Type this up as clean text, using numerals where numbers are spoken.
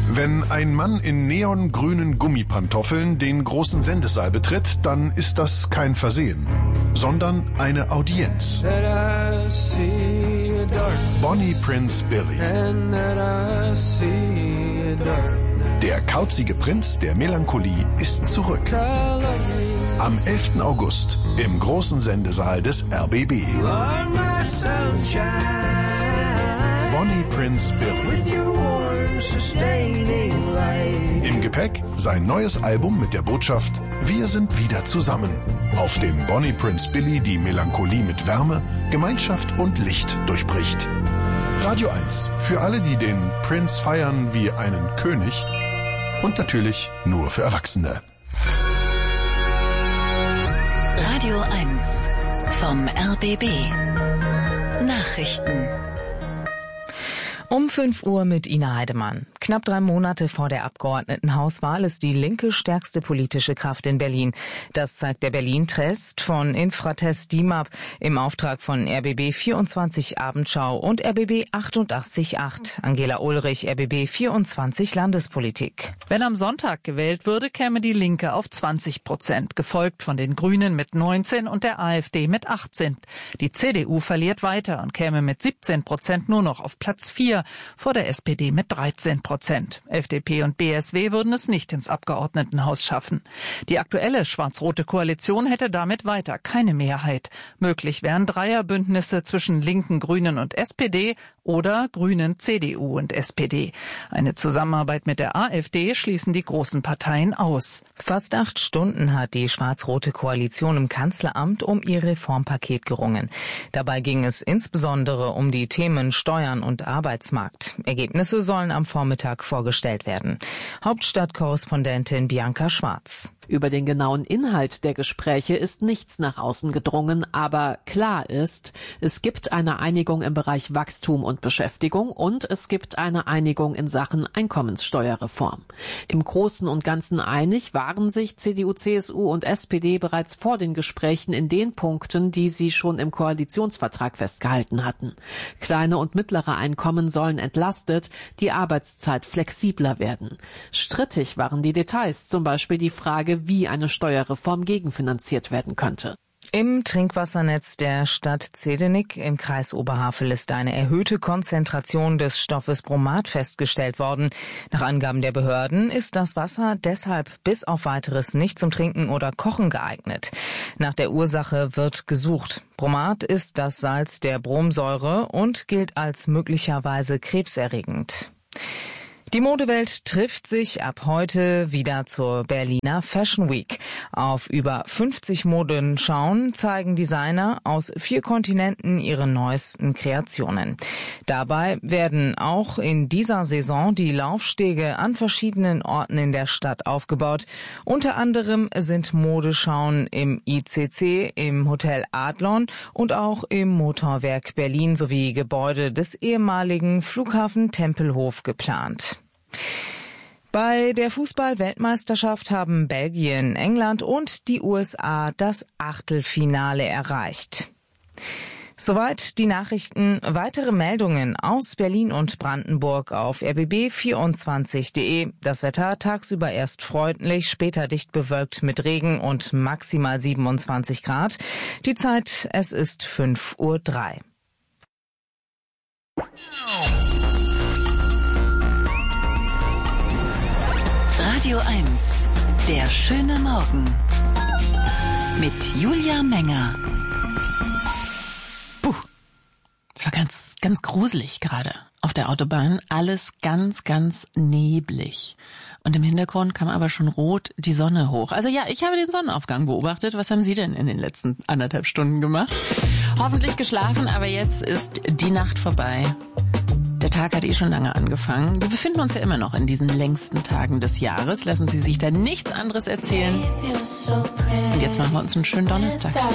Wenn ein Mann in neongrünen Gummipantoffeln den großen Sendesaal betritt, dann ist das kein Versehen, sondern eine Audienz. Bonnie Prince Billy. Der kauzige Prinz der Melancholie ist zurück. Am 11. August im großen Sendesaal des RBB. Bonnie Prince Billy. Im Gepäck sein neues Album mit der Botschaft Wir sind wieder zusammen, auf dem Bonnie Prince Billy die Melancholie mit Wärme, Gemeinschaft und Licht durchbricht. Radio 1 für alle, die den Prince feiern wie einen König und natürlich nur für Erwachsene. Radio 1 vom RBB. Nachrichten. Um 5 Uhr mit Ina Heidemann. Knapp 3 Monate vor der Abgeordnetenhauswahl ist die Linke stärkste politische Kraft in Berlin. Das zeigt der Berlin-Test von Infratest DIMAP im Auftrag von RBB 24 Abendschau und RBB 88.8. Angela Ulrich, RBB 24 Landespolitik. Wenn am Sonntag gewählt würde, käme die Linke auf 20%, gefolgt von den Grünen mit 19 und der AfD mit 18. Die CDU verliert weiter und käme mit 17% nur noch auf Platz 4. Vor der SPD mit 13%. FDP und BSW würden es nicht ins Abgeordnetenhaus schaffen. Die aktuelle schwarz-rote Koalition hätte damit weiter keine Mehrheit. Möglich wären Dreierbündnisse zwischen Linken, Grünen und SPD oder Grünen, CDU und SPD. Eine Zusammenarbeit mit der AfD schließen die großen Parteien aus. Fast 8 Stunden hat die schwarz-rote Koalition im Kanzleramt um ihr Reformpaket gerungen. Dabei ging es insbesondere um die Themen Steuern und Arbeitsmarkt. Ergebnisse sollen am Vormittag vorgestellt werden. Hauptstadtkorrespondentin Bianca Schwarz. Über den genauen Inhalt der Gespräche ist nichts nach außen gedrungen, aber klar ist, es gibt eine Einigung im Bereich Wachstum und Beschäftigung und es gibt eine Einigung in Sachen Einkommenssteuerreform. Im Großen und Ganzen einig waren sich CDU, CSU und SPD bereits vor den Gesprächen in den Punkten, die sie schon im Koalitionsvertrag festgehalten hatten. Kleine und mittlere Einkommen sollen entlastet, die Arbeitszeit flexibler werden. Strittig waren die Details, zum Beispiel die Frage, wie eine Steuerreform gegenfinanziert werden könnte. Im Trinkwassernetz der Stadt Zehdenick im Kreis Oberhavel ist eine erhöhte Konzentration des Stoffes Bromat festgestellt worden. Nach Angaben der Behörden ist das Wasser deshalb bis auf Weiteres nicht zum Trinken oder Kochen geeignet. Nach der Ursache wird gesucht. Bromat ist das Salz der Bromsäure und gilt als möglicherweise krebserregend. Die Modewelt trifft sich ab heute wieder zur Berliner Fashion Week. Auf über 50 Modenschauen zeigen Designer aus 4 Kontinenten ihre neuesten Kreationen. Dabei werden auch in dieser Saison die Laufstege an verschiedenen Orten in der Stadt aufgebaut. Unter anderem sind Modeschauen im ICC, im Hotel Adlon und auch im Motorwerk Berlin sowie Gebäude des ehemaligen Flughafen Tempelhof geplant. Bei der Fußball-Weltmeisterschaft haben Belgien, England und die USA das Achtelfinale erreicht. Soweit die Nachrichten. Weitere Meldungen aus Berlin und Brandenburg auf rbb24.de. Das Wetter tagsüber erst freundlich, später dicht bewölkt mit Regen und maximal 27 Grad. Die Zeit, es ist 5:03 Uhr. Radio 1, der schöne Morgen mit Julia Menger. Puh, es war ganz gruselig gerade auf der Autobahn. Alles ganz neblig. Und im Hintergrund kam aber schon rot die Sonne hoch. Also ja, ich habe den Sonnenaufgang beobachtet. Was haben Sie denn in den letzten 1,5 Stunden gemacht? Hoffentlich geschlafen, aber jetzt ist die Nacht vorbei. Der Tag hat schon lange angefangen. Wir befinden uns ja immer noch in diesen längsten Tagen des Jahres. Lassen Sie sich da nichts anderes erzählen. Und jetzt machen wir uns einen schönen Donnerstag.